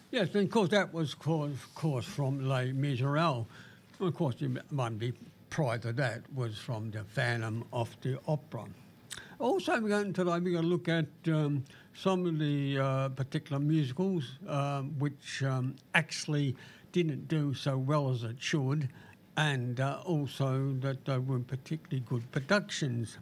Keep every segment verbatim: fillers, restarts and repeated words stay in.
Yes, and of course that was course, of course from Les Miserables. Of course, the Monday prior to that was from the Phantom of the Opera. Also, we're going today. We're going to look at um, some of the uh, particular musicals um, which um, actually didn't do so well as it should, and uh, also that they weren't particularly good productions.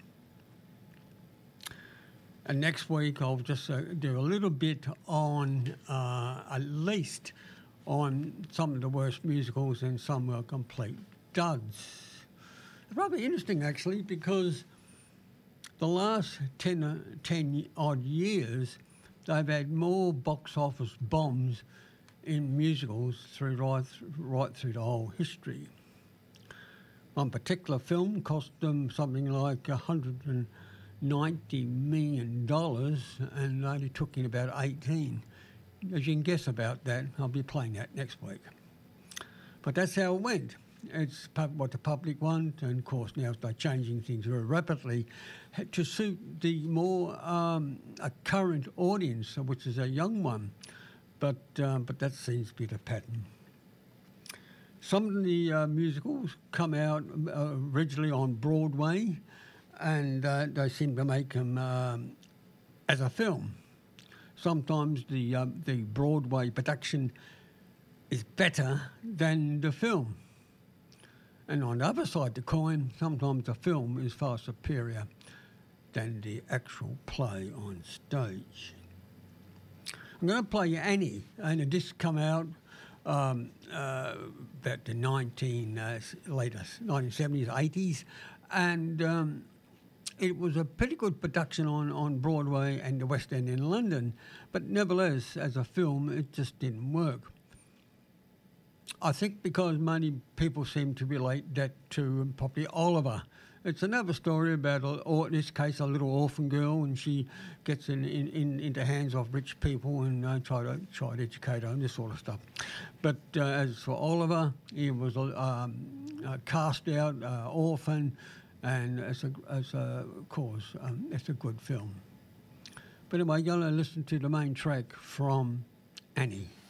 And next week, I'll just uh, do a little bit on, uh, at least, on some of the worst musicals and some are complete duds. It's probably interesting, actually, because the last ten, uh, ten odd years, they've had more box office bombs in musicals through right, right through the whole history. One particular film cost them something like a hundred and ninety million dollars and only took in about eighteen. As you can guess about that, I'll be playing that next week. But that's how it went. It's what the public want, and of course now they're changing things very rapidly to suit the more um, a current audience, which is a young one. But um, but that seems to be the pattern. Some of the uh, musicals come out uh, originally on Broadway, and uh, they seem to make them um, as a film. Sometimes the um, the Broadway production is better than the film. And on the other side of the coin, sometimes the film is far superior than the actual play on stage. I'm going to play you Annie, and it just come out um, uh, about the nineteen, uh, latest nineteen seventies, eighties, and um, it was a pretty good production on, on Broadway and the West End in London, but nevertheless, as a film, it just didn't work. I think because many people seem to relate that to probably Oliver. It's another story about, a, or in this case, a little orphan girl, and she gets in, in, in into hands of rich people and uh, try to try to educate her and this sort of stuff. But uh, as for Oliver, he was a um, uh, cast out uh, orphan, and as a, as a cause, um, it's a good film. But anyway, you're going to listen to the main track from Annie.